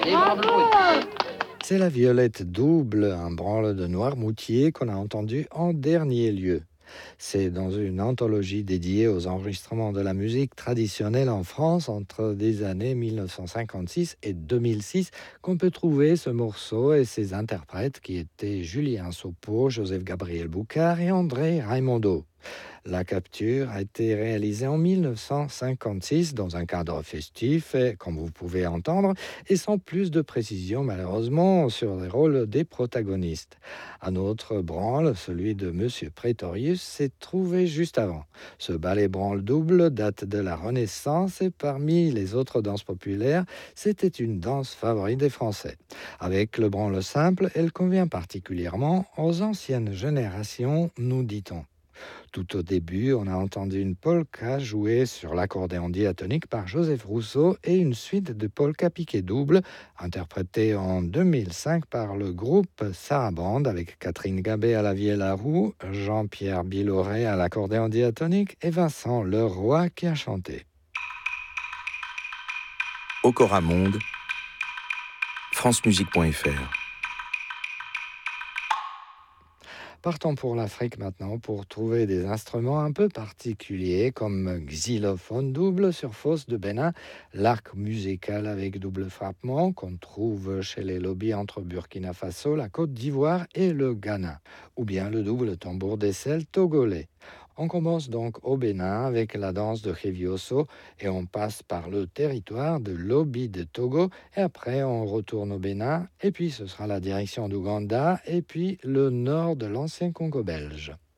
C'est la violette double, un branle de Noirmoutier qu'on a entendu en dernier lieu. C'est dans une anthologie dédiée aux enregistrements de la musique traditionnelle en France entre les années 1956 et 2006 qu'on peut trouver ce morceau et ses interprètes qui étaient Julien Sopo, Joseph Gabriel Boucard et André Raimondo. La capture a été réalisée en 1956 dans un cadre festif, et, comme vous pouvez entendre, et sans plus de précision malheureusement sur les rôles des protagonistes. Un autre branle, celui de Monsieur Prétorius, s'est trouvé juste avant. Ce ballet branle double date de la Renaissance et parmi les autres danses populaires, c'était une danse favorite des Français. Avec le branle simple, elle convient particulièrement aux anciennes générations, nous dit-on. Tout au début, on a entendu une polka jouée sur l'accordéon diatonique par Joseph Rousseau et une suite de polka piqué double, interprétée en 2005 par le groupe Sarabande avec Catherine Gabet à la vielle à roue, Jean-Pierre Biloret à l'accordéon diatonique et Vincent Leroy qui a chanté. Okora Monde, francemusique.fr. Partons pour l'Afrique maintenant pour trouver des instruments un peu particuliers comme xylophone double sur fosse de Bénin, l'arc musical avec double frappement qu'on trouve chez les lobbies entre Burkina Faso, la Côte d'Ivoire et le Ghana, ou bien le double tambour d'aisselle togolais. On commence donc au Bénin avec la danse de Hevioso et on passe par le territoire de l'Obi de Togo et après on retourne au Bénin et puis ce sera la direction d'Ouganda et puis le nord de l'ancien Congo belge.